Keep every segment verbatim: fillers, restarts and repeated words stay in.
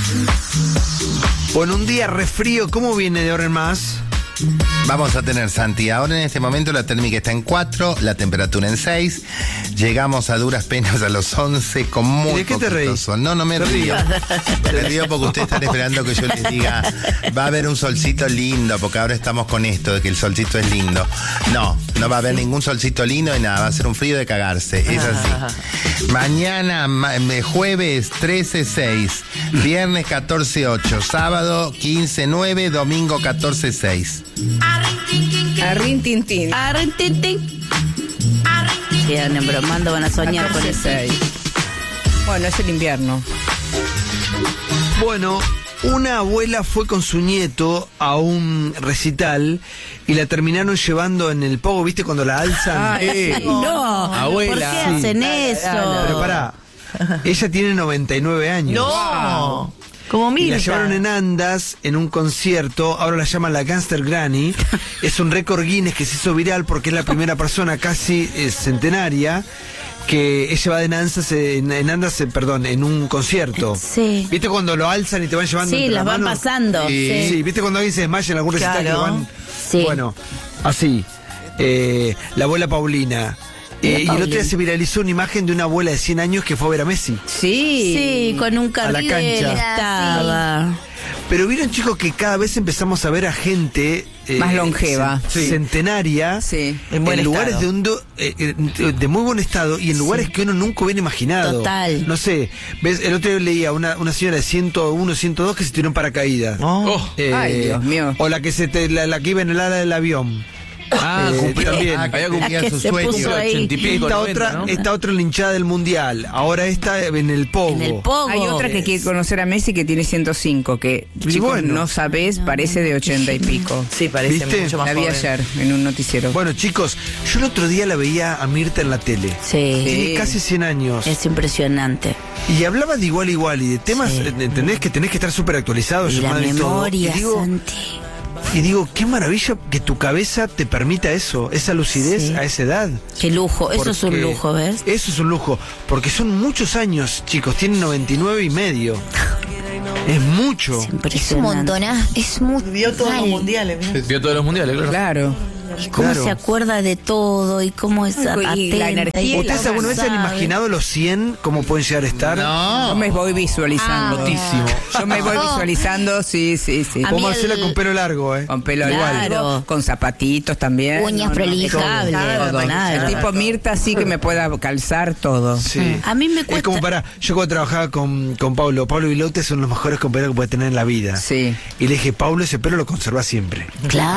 Bueno, un día refrío, ¿cómo viene de ahora en más? Vamos a tener, Santi, ahora en este momento la térmica está en cuatro, la temperatura en seis. Llegamos a duras penas a los once con muy ¿De qué te reís? sol. No, no me río. Me río porque ustedes están esperando que yo les diga, va a haber un solcito lindo, porque ahora estamos con esto de que el solcito es lindo. No, no va a haber ningún solcito lindo y nada, va a ser un frío de cagarse. Es así. Mañana, ma- jueves trece seis, viernes catorce ocho, sábado quince nueve, domingo catorce seis. Arrin Tintín. Arrin, tin, tin. Sí, andan bromando, van a soñar con eso. seis. Bueno, es el invierno. Bueno, una abuela fue con su nieto a un recital y la terminaron llevando en el pogo, ¿viste? Cuando la alzan. Ay, Eh, No, Abuela. ¿por qué Sí. hacen Dale, eso? dale. Pero pará, ella tiene noventa y nueve años. No. Como Y la Mirta. llevaron en andas en un concierto, ahora la llaman la Gangster Granny. Es un récord Guinness que se hizo viral porque es la primera persona casi eh, centenaria que ella va de andas, en, en andas, eh, perdón, en un concierto. Sí. ¿Viste cuando lo alzan y te van llevando Sí, entre las van manos? pasando. Sí. Sí. Sí, ¿viste cuando alguien se desmaya en algún recital Claro. que van? Sí. Bueno, así. Eh, la abuela Paulina. Eh, y el otro día Paulina. se viralizó una imagen de una abuela de cien años que fue a ver a Messi. Sí. Sí, con un A la cartel cancha. estaba. Pero vieron, chicos, que cada vez empezamos a ver a gente eh, Más longeva. cen- Sí. centenaria Sí. En buen lugares estado. de, un do- eh, eh, de muy buen estado y en lugares que uno nunca hubiera imaginado. Total. No sé, ves, el otro día leía una, una señora de ciento uno, ciento dos que se tiró en paracaídas. Oh. Eh, Ay, Dios mío. O la que se te- la, la que iba en el ala del avión. Ah, Eh, cumplió. también. Había cumplido La que su se sueño. puso ahí. ochenta y pico, Esta noventa, otra, ¿no? esta otra en la hinchada del mundial. Ahora esta en el pogo. En el pogo. Hay otra que quiere conocer a Messi que tiene ciento cinco, que Y chicos, bueno. no sabés, parece de ochenta y pico. Sí, parece ¿Viste? mucho más La vi joven. ayer en un noticiero. Bueno, chicos, yo el otro día la veía a Mirta en la tele. Sí, Tiene casi cien años. es impresionante. Y hablaba de igual a igual y de temas, Sí. ¿entendés? Que tenés que estar súper actualizado. Y la Germán, y todo. memoria, Y digo, Santi. y digo, qué maravilla que tu cabeza te permita eso, esa lucidez Sí. a esa edad. Qué lujo, eso es un Porque- lujo, ¿ves? Eso es un lujo, porque son muchos años, chicos, tienen noventa y nueve y medio. Es mucho. Es Es un impresionante. montón, ¿ah? Es mucho. Vio todos los mundiales. ¿no? Vio todos los mundiales, claro. Claro. Y cómo Claro. se acuerda de todo y cómo es Y la atenta. energía y ¿Ustedes la alguna vez se han sabe. imaginado los cien, cómo pueden llegar a estar? Yo No. me voy visualizando. Muchísimo. Yo me voy visualizando, sí, sí, sí. A Como mí Marcela el- con pelo largo, ¿eh? Con pelo Claro. largo, con zapatitos también. Uñas prolijas. Impecable, Todo. claro. Tipo Mirta, sí que me pueda calzar todo. Sí. A mí me Es cuesta. como para. Yo cuando trabajaba con, con Pablo, Pablo Vilote son los mejores compañeros que puede tener en la vida. Sí. Y le dije, Pablo, ese pelo lo conserva siempre.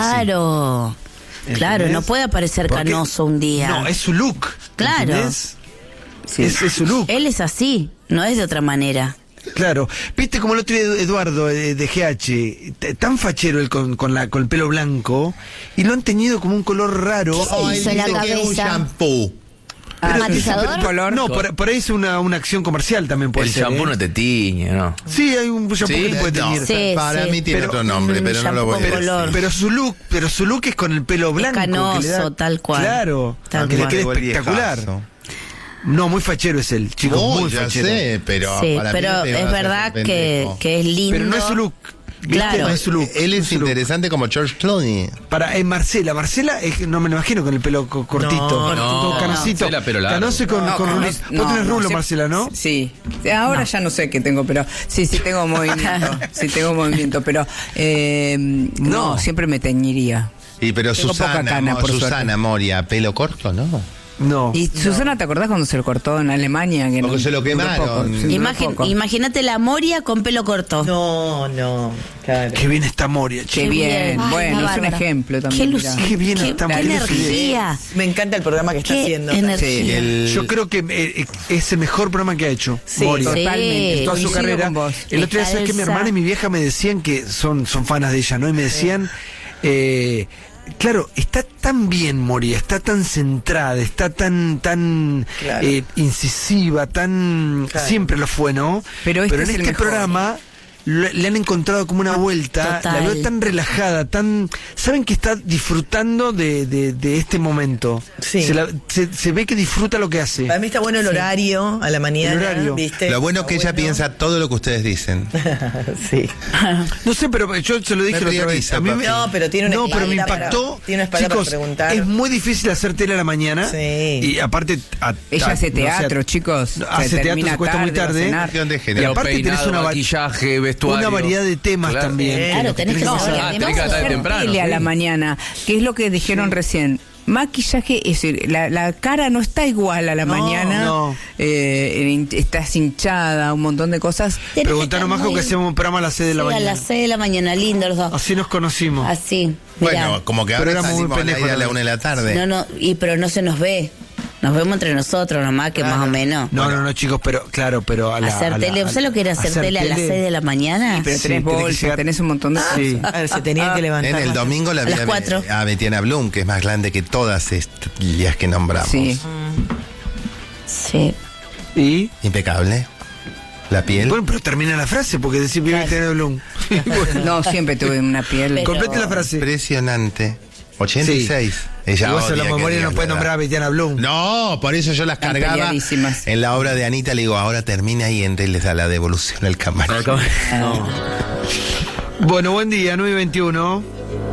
Claro. Claro, ¿Entendés? no puede aparecer Porque- canoso un día. No, es su look. Claro. ¿Entendés? Sí. Es, es su look. Él es así, no es de otra manera. Claro. Viste como el otro día Eduardo eh, de G H, t- tan fachero él con, con, la, con el pelo blanco, y lo han teñido como un color raro. ¿Qué se hizo en la dice que es un cabeza? shampoo. Ah, Pero- ¿matizador? pero- color. No, por, por ahí es una, una acción comercial también puede El ser. shampoo ¿eh? no te tiñe, ¿no? Sí, hay un shampoo Sí, que te puede No, teñir. Sí, para sí. mí tiene Pero- otro nombre, mm, pero no shampoo lo voy a con decir. color. Pero su look, pero su look es con el pelo blanco. que le canoso, da- tal cual. Claro, Tal que le cual. queda Igual espectacular. viejazo. No, muy fachero es él, chicos, Oh, muy ya fachero. sé, pero Sí, para mí pero te va a es hacer verdad el que, pendejo. que es lindo. Pero no es su look. ¿viste? Claro. No es su look. Él no es su look. interesante como George Clooney. Para eh, Marcela, Marcela es que no me lo imagino con el pelo co- cortito, No, no, todo canosito. Marcela, pelo largo. Canoso y con, No, con no, rulito. no, Vos tenés no, rulo, sí- Marcela, ¿no? Sí. Ahora ya no sé qué tengo, pero sí, sí tengo movimiento. sí tengo movimiento, pero eh, no, No. siempre me teñiría. Y pero Tengo poca Susana, cana, Mo- por Susana suerte. Moria, pelo corto, ¿no? No. Y Susana, ¿te acordás cuando se lo cortó en Alemania? Que Porque no- se lo duró quemaron. poco, sí, duró Imagin- poco. Imagínate la Moria con pelo corto. No, no. Claro. Qué bien está Moria, Qué chicos. bien, bien. Ay, bueno, está es un bárbara. ejemplo Qué también. luz, mirá. Qué bien qué, está qué Moria. energía. Me encanta el programa que está Qué haciendo. energía. Sí. El- Yo creo que eh, es el mejor programa que ha hecho. Sí, Moria. Totalmente. Sí. Toda su Coincido carrera. con vos. El otro día, Está ¿sabes que mi Elsa. hermana y mi vieja me decían que son, son fanas de ella, ¿no? Y me decían, eh, claro, está tan bien Moria, está tan centrada, está tan, tan Claro. eh, incisiva, tan... Claro. Siempre lo fue, ¿no? Pero este en es el este mejor. programa lo- le han encontrado como una vuelta. Total. La veo tan relajada, tan. Saben que está disfrutando de, de, de este momento. Sí. Se, la- se- se ve que disfruta lo que hace. Para mí está bueno el horario a la mañana. El horario. ¿viste? Lo bueno Está que ella bueno. piensa todo lo que ustedes dicen. Sí. No sé, pero yo se lo dije Me la otra vez. prioriza, A mí me- No, pero tiene una No, pero me espalda para- impactó. tiene una espalda para Chicos, preguntar. es muy difícil hacer tele a la mañana. Sí. Y aparte. a- Ella a- hace no sé, teatro, chicos. no, Se hace teatro, termina se cuesta muy tarde, va a tarde. cenar. Cuestión de Y género. aparte tenés Peinado, una, va- maquillaje, vestuario. una variedad de temas Claro. también. Eh, Claro, tenés que No, saber. ah, además, tenés que estar Hacer temprano, tele a sí. la mañana, que es lo que dijeron recién. Maquillaje, es decir, la, la cara no está igual a la No, mañana. no. Eh, hin- estás hinchada, un montón de cosas. tenés que Preguntaron estar Majo muy- que hacemos un programa a las seis de la Sí, a mañana. las seis de la mañana, lindo los dos. Así nos conocimos. Así. mirá. Bueno, como que Pero ahora éramos muy salimos al aire pendejos a la también. una de la tarde. No, no, y pero no se nos ve. Nos vemos entre nosotros nomás, que más o menos. No, no, no, chicos, pero claro, pero a la, hacer a la- tele, ¿sabes lo que era hacer, hacer tele a las tele? seis de la mañana? Pero Sí, tenés tenés que bolsa, llegar- tenés un montón de Sí. cosas. A ver, se tenía que levantar. En el domingo la A vi las a, cuatro. a Betiana Blum, que es más grande que todas estas que nombramos. Sí. Sí. Y. Impecable. La piel. Bueno, pero termina la frase porque decís vive Claro. de Blum. Bueno, No, siempre tuve una piel. Pero- complete la frase. Impresionante. ochenta y seis. Sí. Ella Y vos odia a la que memoria digas no puedes la nombrar a edad. Betiana Blum. No, por eso yo las Están cargaba peleadísimas. en la obra de Anita. Le digo, ahora termina y entra y les da la devolución al camarín. Bueno, buen día, nueve y veintiuno.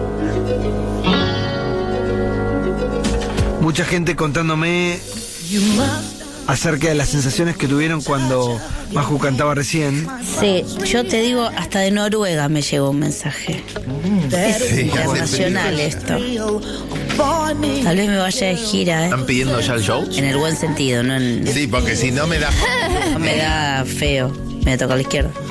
Mucha gente contándome acerca de las sensaciones que tuvieron cuando Maju cantaba recién. Sí, yo te digo, hasta de Noruega me llegó un mensaje. Es Sí, internacional esto. Tal vez me vaya de gira, ¿eh? ¿Están pidiendo ya el show? En el buen sentido, no, en- Sí, porque si no me da. no me da feo. Me toca a la izquierda.